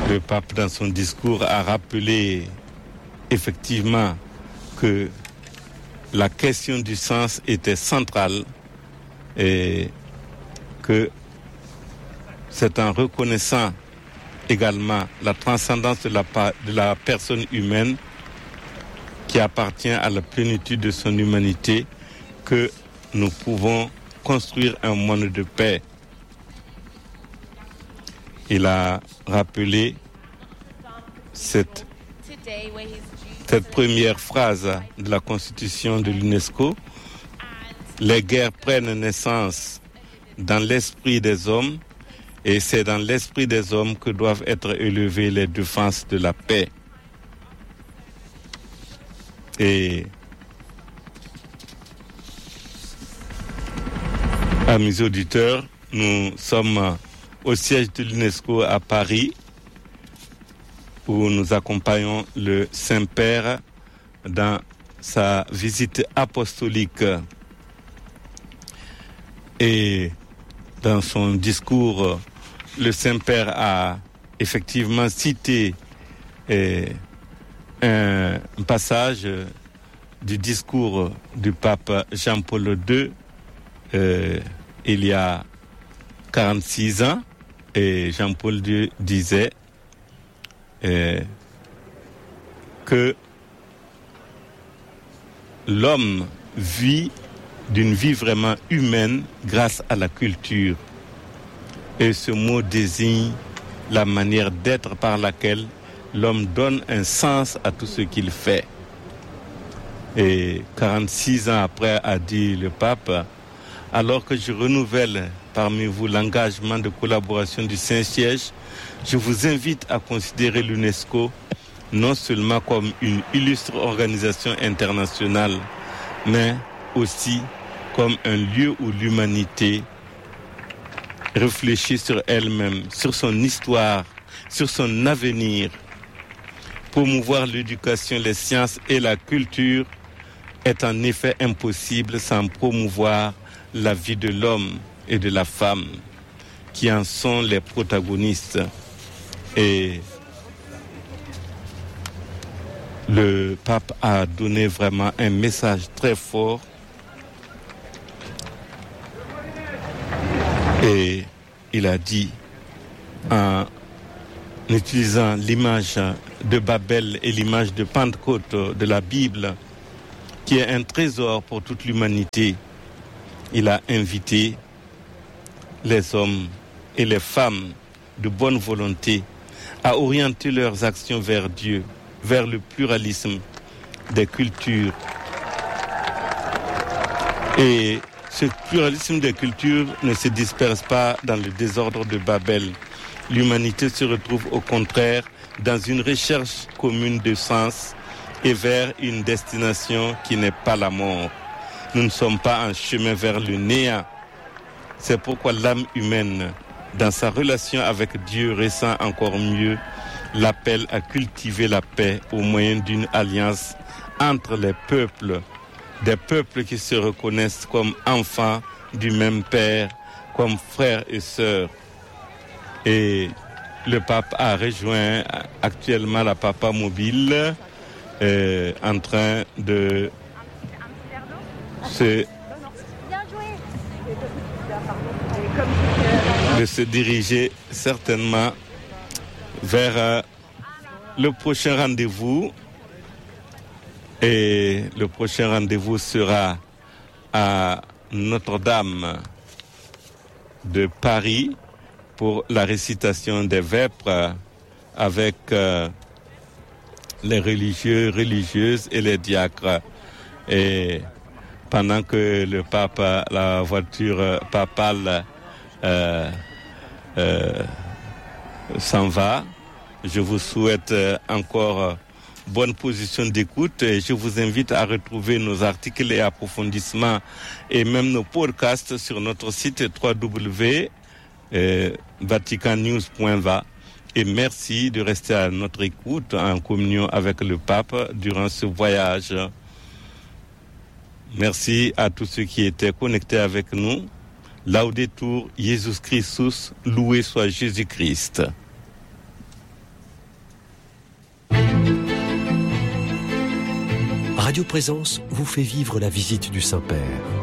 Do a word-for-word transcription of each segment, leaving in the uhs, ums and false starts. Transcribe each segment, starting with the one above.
le pape, dans son discours, a rappelé effectivement que la question du sens était centrale et que c'est en reconnaissant également la transcendance de la, de la personne humaine qui appartient à la plénitude de son humanité que nous pouvons construire un monde de paix. Il a rappelé cette, cette première phrase de la Constitution de l'UNESCO. Les guerres prennent naissance dans l'esprit des hommes et c'est dans l'esprit des hommes que doivent être élevées les défenses de la paix. Et amis auditeurs, nous sommes au siège de l'UNESCO à Paris où nous accompagnons le Saint-Père dans sa visite apostolique. Et dans son discours, le Saint-Père a effectivement cité eh, un passage du discours du pape Jean-Paul deux euh, il y a quarante-six ans, et Jean-Paul deux disait euh, que l'homme vit d'une vie vraiment humaine grâce à la culture. Et ce mot désigne la manière d'être par laquelle l'homme donne un sens à tout ce qu'il fait. Et quarante-six ans après, a dit le pape, alors que je renouvelle parmi vous l'engagement de collaboration du Saint-Siège, je vous invite à considérer l'UNESCO non seulement comme une illustre organisation internationale, mais aussi comme un lieu où l'humanité réfléchit sur elle-même, sur son histoire, sur son avenir. Promouvoir l'éducation, les sciences et la culture est en effet impossible sans promouvoir la vie de l'homme et de la femme, qui en sont les protagonistes. Et le pape a donné vraiment un message très fort. Et il a dit, en utilisant l'image de Babel et l'image de Pentecôte de la Bible, qui est un trésor pour toute l'humanité, il a invité les hommes et les femmes de bonne volonté à orienter leurs actions vers Dieu, vers le pluralisme des cultures. Et ce pluralisme des cultures ne se disperse pas dans le désordre de Babel. L'humanité se retrouve au contraire dans une recherche commune de sens et vers une destination qui n'est pas la mort. Nous ne sommes pas en chemin vers le néant. C'est pourquoi l'âme humaine, dans sa relation avec Dieu, ressent encore mieux l'appel à cultiver la paix au moyen d'une alliance entre les peuples, des peuples qui se reconnaissent comme enfants du même Père, comme frères et sœurs. Et le pape a rejoint actuellement la Papa Mobile euh, en train de se, de se diriger certainement vers euh, le prochain rendez-vous. Et le prochain rendez-vous sera à Notre-Dame de Paris pour la récitation des vêpres avec euh, les religieux, religieuses et les diacres. Et pendant que le pape, la voiture papale euh, euh, s'en va, je vous souhaite encore bonne position d'écoute et je vous invite à retrouver nos articles et approfondissements et même nos podcasts sur notre site w w w point vatican news point va. Et merci de rester à notre écoute en communion avec le pape durant ce voyage. Merci à tous ceux qui étaient connectés avec nous. Laudetur Jesus Christus, loué soit Jésus-Christ. Radio Présence vous fait vivre la visite du Saint-Père.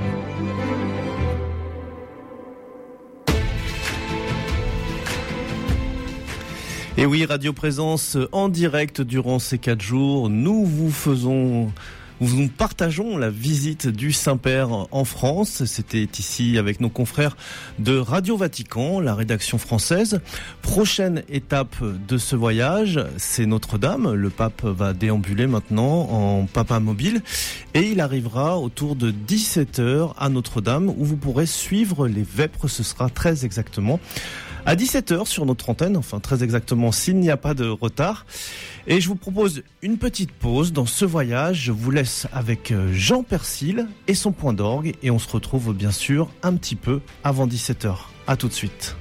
Et oui, Radio Présence en direct durant ces quatre jours, nous vous faisons... Nous partageons la visite du Saint-Père en France. C'était ici avec nos confrères de Radio Vatican, la rédaction française. Prochaine étape de ce voyage, c'est Notre-Dame. Le pape va déambuler maintenant en papa mobile et il arrivera autour de dix-sept heures à Notre-Dame où vous pourrez suivre les vêpres. Ce sera très exactement à dix-sept heures sur notre antenne, enfin très exactement s'il n'y a pas de retard. Et je vous propose une petite pause dans ce voyage. Je vous laisse avec Jean Persil et son point d'orgue et on se retrouve bien sûr un petit peu avant dix-sept heures. À tout de suite.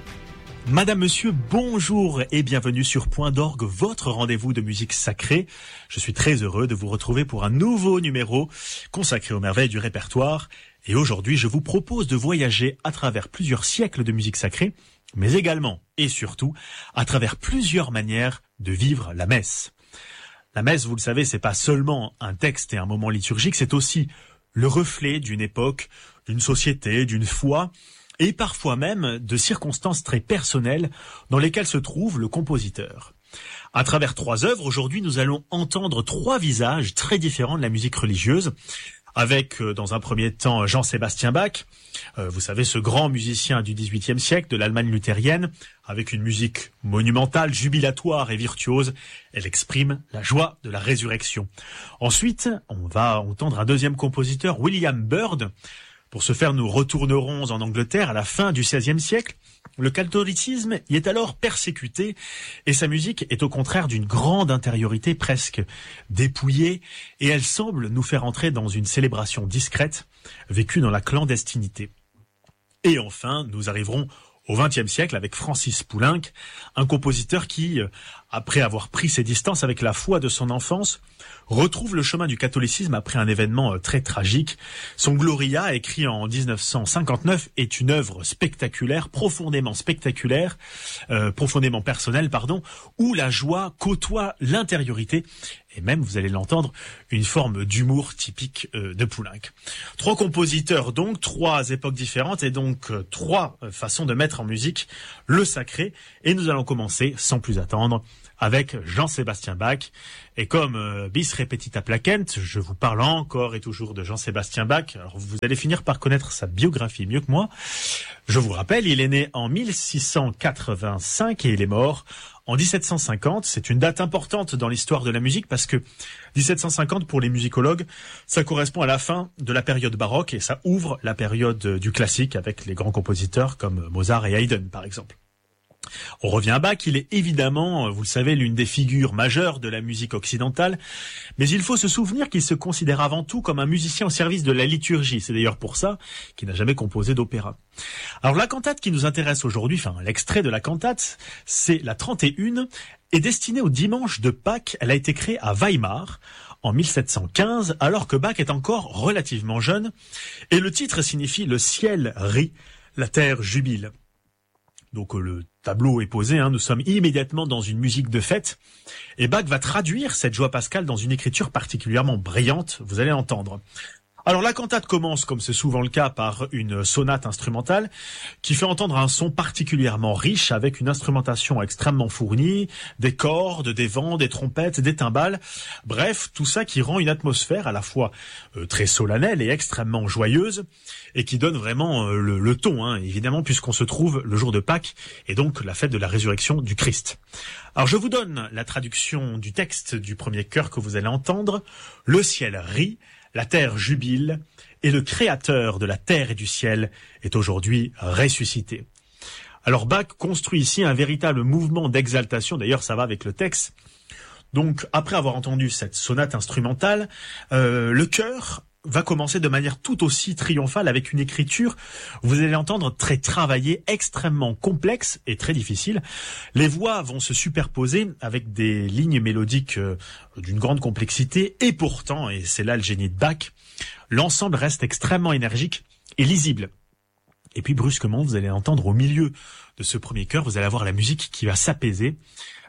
Madame, monsieur, bonjour et bienvenue sur Point d'Orgue, votre rendez-vous de musique sacrée. Je suis très heureux de vous retrouver pour un nouveau numéro consacré aux merveilles du répertoire. Et aujourd'hui, je vous propose de voyager à travers plusieurs siècles de musique sacrée, mais également et surtout à travers plusieurs manières de vivre la messe. La messe, vous le savez, c'est pas seulement un texte et un moment liturgique, c'est aussi le reflet d'une époque, d'une société, d'une foi, et parfois même de circonstances très personnelles dans lesquelles se trouve le compositeur. À travers trois œuvres, aujourd'hui, nous allons entendre trois visages très différents de la musique religieuse, avec, euh, dans un premier temps, Jean-Sébastien Bach, euh, vous savez, ce grand musicien du dix-huitième siècle, de l'Allemagne luthérienne, avec une musique monumentale, jubilatoire et virtuose. Elle exprime la joie de la résurrection. Ensuite, on va entendre un deuxième compositeur, William Byrd. Pour ce faire, nous retournerons en Angleterre à la fin du seizième siècle. Le catholicisme y est alors persécuté et sa musique est au contraire d'une grande intériorité presque dépouillée et elle semble nous faire entrer dans une célébration discrète vécue dans la clandestinité. Et enfin, nous arriverons au vingtième siècle avec Francis Poulenc, un compositeur qui, après avoir pris ses distances avec la foi de son enfance, retrouve le chemin du catholicisme après un événement très tragique. Son Gloria, écrit en dix-neuf cent cinquante-neuf, est une œuvre spectaculaire, profondément spectaculaire, euh, profondément personnelle, pardon, où la joie côtoie l'intériorité et même, vous allez l'entendre, une forme d'humour typique euh, de Poulenc. Trois compositeurs donc, trois époques différentes et donc euh, trois euh, façons de mettre en musique le sacré. Et nous allons commencer, sans plus attendre, avec Jean-Sébastien Bach. Et comme euh, bis repetita placent, je vous parle encore et toujours de Jean-Sébastien Bach. Alors vous allez finir par connaître sa biographie mieux que moi. Je vous rappelle, il est né en mille six cent quatre-vingt-cinq et il est mort en dix-sept cent cinquante. C'est une date importante dans l'histoire de la musique parce que dix-sept cent cinquante, pour les musicologues, ça correspond à la fin de la période baroque et ça ouvre la période du classique avec les grands compositeurs comme Mozart et Haydn, par exemple. On revient à Bach, il est évidemment, vous le savez, l'une des figures majeures de la musique occidentale, mais il faut se souvenir qu'il se considère avant tout comme un musicien au service de la liturgie. C'est d'ailleurs pour ça qu'il n'a jamais composé d'opéra. Alors la cantate qui nous intéresse aujourd'hui, enfin l'extrait de la cantate, c'est la trente et une, est destinée au dimanche de Pâques. Elle a été créée à Weimar en mille sept cent quinze, alors que Bach est encore relativement jeune, et le titre signifie « Le ciel rit, la terre jubile ». Donc le tableau est posé, hein, nous sommes immédiatement dans une musique de fête, et Bach va traduire cette joie pascale dans une écriture particulièrement brillante, vous allez entendre. Alors la cantate commence, comme c'est souvent le cas, par une sonate instrumentale qui fait entendre un son particulièrement riche avec une instrumentation extrêmement fournie, des cordes, des vents, des trompettes, des timbales, bref, tout ça qui rend une atmosphère à la fois euh, très solennelle et extrêmement joyeuse et qui donne vraiment euh, le, le ton, hein, évidemment, puisqu'on se trouve le jour de Pâques et donc la fête de la résurrection du Christ. Alors je vous donne la traduction du texte du premier chœur que vous allez entendre. Le ciel rit, la terre jubile, et le créateur de la terre et du ciel est aujourd'hui ressuscité. Alors Bach construit ici un véritable mouvement d'exaltation, d'ailleurs ça va avec le texte. Donc après avoir entendu cette sonate instrumentale, euh, le chœur va commencer de manière tout aussi triomphale avec une écriture, vous allez l'entendre, très travaillée, extrêmement complexe et très difficile. Les voix vont se superposer avec des lignes mélodiques euh, d'une grande complexité et pourtant, et c'est là le génie de Bach, l'ensemble reste extrêmement énergique et lisible. Et puis brusquement, vous allez entendre au milieu de ce premier chœur, vous allez avoir la musique qui va s'apaiser.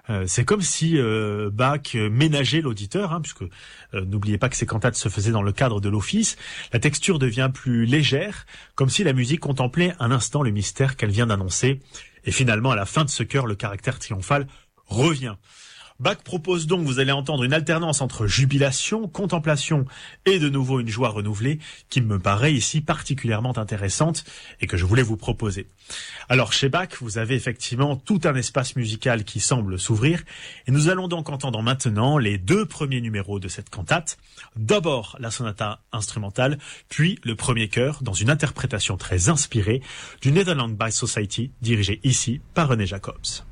Euh, c'est comme si euh, Bach ménageait l'auditeur, hein, puisque euh, n'oubliez pas que ces cantates se faisaient dans le cadre de l'office. La texture devient plus légère, comme si la musique contemplait un instant le mystère qu'elle vient d'annoncer. Et finalement, à la fin de ce chœur, le caractère triomphal revient. Bach propose donc, vous allez entendre, une alternance entre jubilation, contemplation et de nouveau une joie renouvelée qui me paraît ici particulièrement intéressante et que je voulais vous proposer. Alors chez Bach, vous avez effectivement tout un espace musical qui semble s'ouvrir et nous allons donc entendre maintenant les deux premiers numéros de cette cantate. D'abord la sonata instrumentale, puis le premier chœur dans une interprétation très inspirée du Netherlands by Society dirigé ici par René Jacobs.